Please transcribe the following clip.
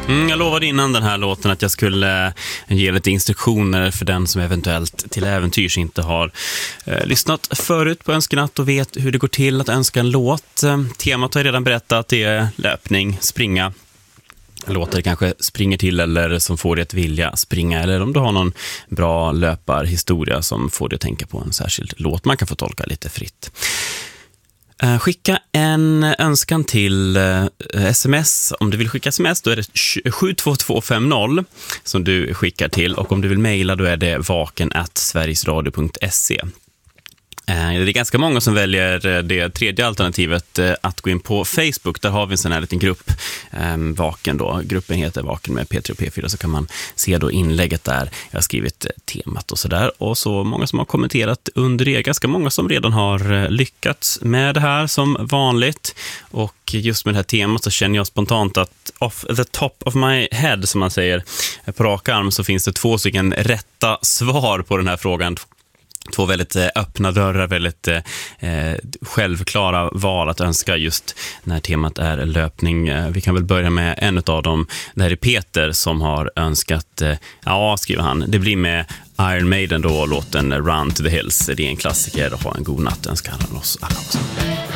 Jag lovade innan den här låten att jag skulle ge lite instruktioner för den som eventuellt till äventyrs inte har lyssnat förut på Önskenatt och vet hur det går till att önska en låt. Temat har jag redan berättat, det är löpning, springa. Låter kanske springer till eller som får dig att vilja springa, eller om du har någon bra löparhistoria som får dig att tänka på en särskild låt. Man kan få tolka lite fritt. Skicka en önskan till sms. Om du vill skicka sms då är det 72250 som du skickar till, och om du vill mejla då är det vaken@sverigesradio.se. Det är ganska många som väljer det tredje alternativet, att gå in på Facebook. Där har vi en sån här liten grupp, Vaken då. Gruppen heter Vaken med P3 och P4, så kan man se då inlägget där. Jag har skrivit temat och sådär. Och så många som har kommenterat under det. Ganska många som redan har lyckats med det här som vanligt. Och just med det här temat så känner jag spontant att off the top of my head, som man säger på rak arm, så finns det 2 stycken rätta svar på den här frågan. 2 väldigt öppna dörrar, väldigt självklara val att önska just när temat är löpning. Vi kan väl börja med en av dem. Det här är Peter som har önskat, skriver han, det blir med Iron Maiden då, låten Run to the Hills. Det är en klassiker och ha en god natt önskar han oss alla också.